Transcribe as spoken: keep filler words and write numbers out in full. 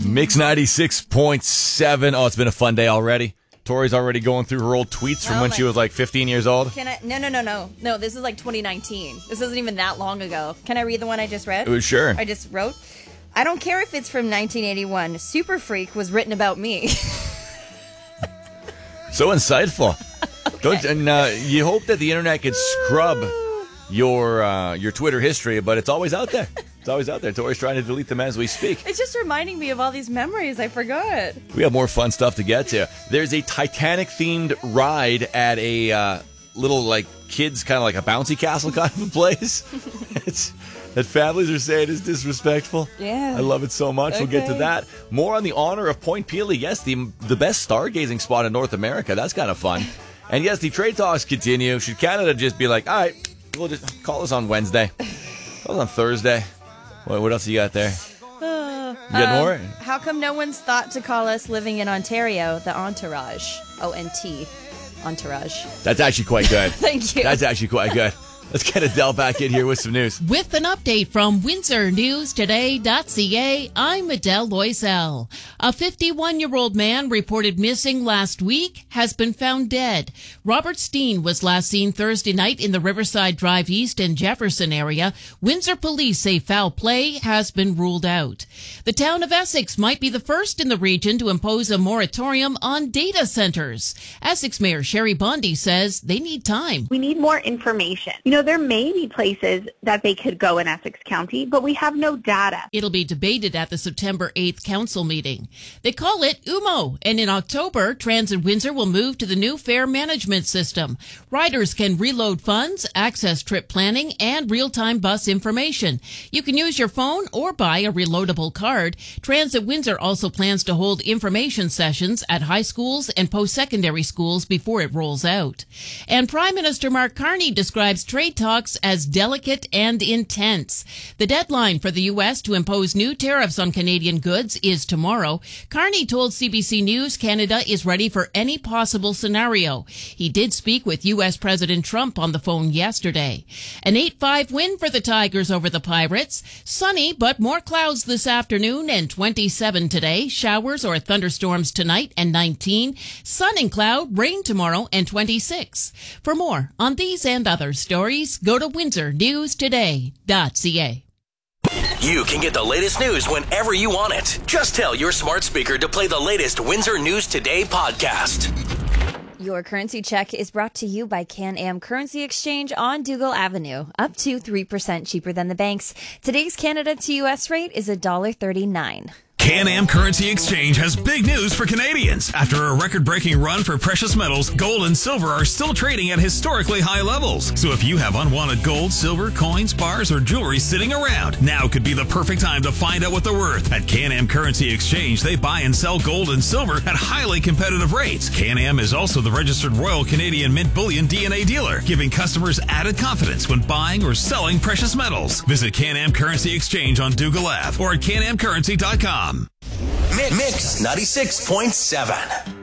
Mix ninety-six point seven. Oh, it's been a fun day already. Tori's already going through her old tweets from oh when my. she was like fifteen years old. Can I? No, no, no, no. No, this is like twenty nineteen. This isn't even that long ago. Can I read the one I just read? Uh, sure. I just wrote. I don't care if it's from nineteen eighty-one. Super Freak was written about me. So insightful. Okay. Don't, and uh, you hope that the internet could scrub your uh, your Twitter history, but it's always out there. It's always out there. Tori's trying to delete them as we speak. It's just reminding me of all these memories I forgot. We have more fun stuff to get to. There's a Titanic-themed ride at a uh, little, like, kids kind of like a bouncy castle kind of a place. It's, that families are saying is disrespectful. Yeah. I love it so much. Okay. We'll get to that. More on the honor of Point Pelee. Yes, the the best stargazing spot in North America. That's kind of fun. And yes, the trade talks continue. Should Canada just be like, all right, we'll just call us on Wednesday. Call us on Thursday. What, what else you got there? Uh, You got um, more? How come no one's thought to call us living in Ontario the Entourage? O N T. Entourage. That's actually quite good. Thank you. That's actually quite good. Let's get Adele back in here with some news. With an update from Windsor News Today dot C A, I'm Adele Loisel. A fifty-one-year-old man reported missing last week has been found dead. Robert Steen was last seen Thursday night in the Riverside Drive East and Jefferson area. Windsor police say foul play has been ruled out. The town of Essex might be the first in the region to impose a moratorium on data centers. Essex Mayor Sherry Bondi says they need time. We need more information. You know, there may be places that they could go in Essex County, but we have no data. It'll be debated at the September eighth council meeting. They call it U M O, and in October, Transit Windsor will move to the new fare management system. Riders can reload funds, access trip planning, and real-time bus information. You can use your phone or buy a reloadable card. Transit Windsor also plans to hold information sessions at high schools and post-secondary schools before it rolls out. And Prime Minister Mark Carney describes trade talks as delicate and intense. The deadline for the U S to impose new tariffs on Canadian goods is tomorrow. Carney told C B C News Canada is ready for any possible scenario. He did speak with U S President Trump on the phone yesterday. An eight five win for the Tigers over the Pirates. Sunny, but more clouds this afternoon and twenty-seven today. Showers or thunderstorms tonight and nineteen. Sun and cloud, rain tomorrow and twenty-six. For more on these and other stories, go to Windsor News Today dot C A. You can get the latest news whenever you want it. Just tell your smart speaker to play the latest Windsor News Today podcast. Your currency check is brought to you by Can-Am Currency Exchange on Dougal Avenue. Up to three percent cheaper than the banks. Today's Canada to U S rate is one dollar thirty-nine. Can-Am Currency Exchange has big news for Canadians. After a record-breaking run for precious metals, gold and silver are still trading at historically high levels. So if you have unwanted gold, silver, coins, bars, or jewelry sitting around, now could be the perfect time to find out what they're worth. At Can-Am Currency Exchange, they buy and sell gold and silver at highly competitive rates. Can-Am is also the registered Royal Canadian Mint Bullion D N A dealer, giving customers added confidence when buying or selling precious metals. Visit Can-Am Currency Exchange on Dougal Ave or at can am currency dot com. Mix ninety-six point seven.